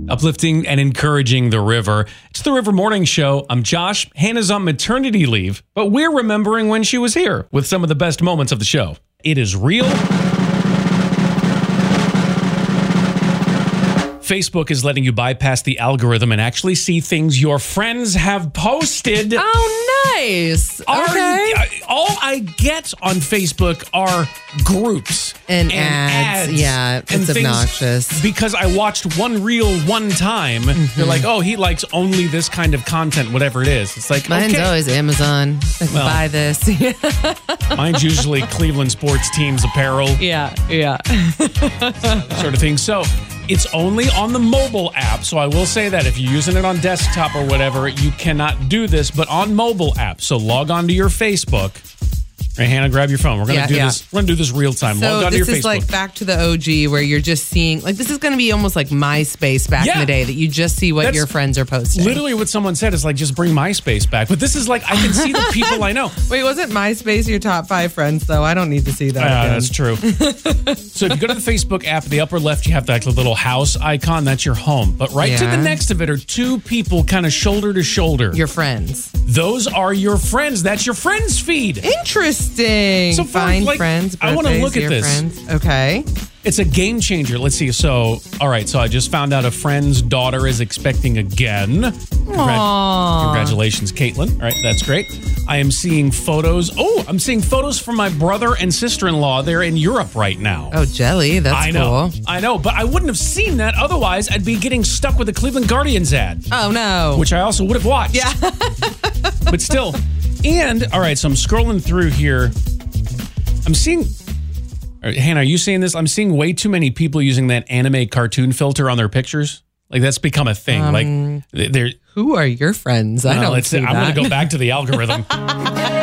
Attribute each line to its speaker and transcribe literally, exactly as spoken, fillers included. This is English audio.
Speaker 1: uplifting and encouraging the river. It's the River Morning Show. I'm Josh. Hannah's on maternity leave, but we're remembering when she was here with some of the best moments of the show. It is real. Facebook is letting you bypass the algorithm and actually see things your friends have posted.
Speaker 2: Oh, nice.
Speaker 1: Are,
Speaker 2: Okay.
Speaker 1: all I get on Facebook are groups
Speaker 2: And ads. Yeah, it's
Speaker 1: and things,
Speaker 2: obnoxious.
Speaker 1: Because I watched one reel one time.
Speaker 2: Mm-hmm.
Speaker 1: They're like, oh, he likes only this kind of content, whatever it is. It's like,
Speaker 2: Mine's
Speaker 1: okay.
Speaker 2: always Amazon. Like,
Speaker 1: Well.
Speaker 2: buy this.
Speaker 1: Mine's usually Cleveland sports teams apparel,
Speaker 2: yeah, yeah.
Speaker 1: sort of thing. So it's only on the mobile app. So I will say that if you're using it on desktop or whatever, you cannot do this, but on mobile app. So log on to your Facebook. Right, Hannah, grab your phone. We're gonna
Speaker 2: Yeah,
Speaker 1: do
Speaker 2: yeah.
Speaker 1: this. We're gonna do this real time.
Speaker 2: So
Speaker 1: log on to your
Speaker 2: this is
Speaker 1: Facebook.
Speaker 2: like back to the O G where you're just seeing, like this is going to be almost like MySpace back in
Speaker 1: Yeah.
Speaker 2: the day that you just see what
Speaker 1: That's
Speaker 2: your friends are posting.
Speaker 1: Literally what someone said is like, just bring MySpace back. But this is like, I can see the people I know.
Speaker 2: Wait, wasn't MySpace your top five friends though? I don't need to see that
Speaker 1: Yeah,
Speaker 2: again.
Speaker 1: that's true. So if you go to the Facebook app, in the upper left, you have that little house icon. That's your home. But right to
Speaker 2: Yeah.
Speaker 1: the next of it are two people kind of shoulder to shoulder.
Speaker 2: Your friends.
Speaker 1: Those are your friends. That's your friends feed.
Speaker 2: Interesting.
Speaker 1: So for,
Speaker 2: Find
Speaker 1: like,
Speaker 2: friends.
Speaker 1: I wanna
Speaker 2: birthdays,
Speaker 1: look at
Speaker 2: your
Speaker 1: this.
Speaker 2: Friends. Okay.
Speaker 1: It's a game changer. Let's see. So, all right. So I just found out a friend's daughter is expecting again. Congrat-
Speaker 2: Aww.
Speaker 1: Congratulations, Caitlin. All right. That's great. I am seeing photos. Oh, I'm seeing photos from my brother and sister-in-law. They're in Europe right now.
Speaker 2: Oh, jelly. That's
Speaker 1: I know.
Speaker 2: cool.
Speaker 1: I know. But I wouldn't have seen that. Otherwise, I'd be getting stuck with the Cleveland Guardians ad,
Speaker 2: Oh, no.
Speaker 1: which I also would have watched.
Speaker 2: Yeah.
Speaker 1: But still. And, all right. So I'm scrolling through here. I'm seeing... All right, Hannah, are you seeing this? I'm seeing way too many people using that anime cartoon filter on their pictures. Like that's become a thing.
Speaker 2: Um,
Speaker 1: like they're.
Speaker 2: Who are your friends? I
Speaker 1: no,
Speaker 2: don't
Speaker 1: let's-
Speaker 2: see
Speaker 1: I'm
Speaker 2: that.
Speaker 1: going to go back to the algorithm.